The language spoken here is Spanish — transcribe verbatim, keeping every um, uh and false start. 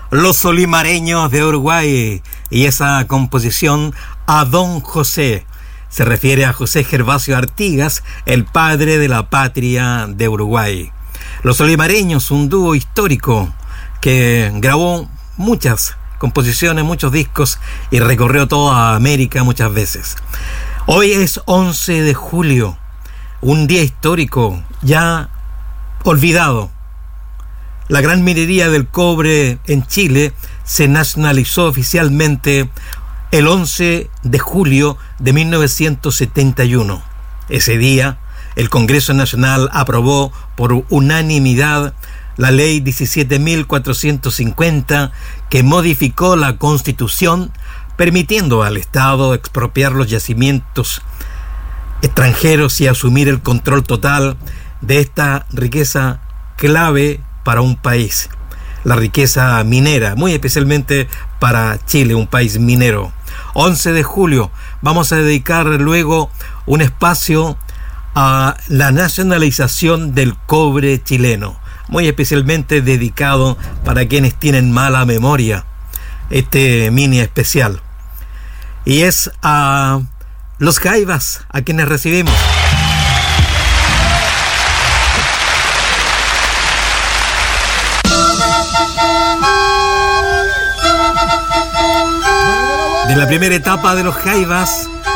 Los Olimareños de Uruguay y esa composición A Don José. Se refiere a José Gervasio Artigas, el padre de la patria de Uruguay. Los Olimareños, un dúo histórico que grabó muchas composiciones, muchos discos y recorrió toda América muchas veces. Hoy es once de julio, un día histórico ya olvidado. La gran minería del cobre en Chile se nacionalizó oficialmente el once de julio de mil novecientos setenta y uno. Ese día, el Congreso Nacional aprobó por unanimidad la Ley diecisiete mil cuatrocientos cincuenta, que modificó la Constitución, permitiendo al Estado expropiar los yacimientos extranjeros y asumir el control total de esta riqueza clave para un país, la riqueza minera, muy especialmente para Chile, un país minero. once de julio, vamos a dedicar luego un espacio a la nacionalización del cobre chileno, muy especialmente dedicado para quienes tienen mala memoria, este mini especial. Y es a los Jaivas a quienes recibimos. De la primera etapa de los Jaivas,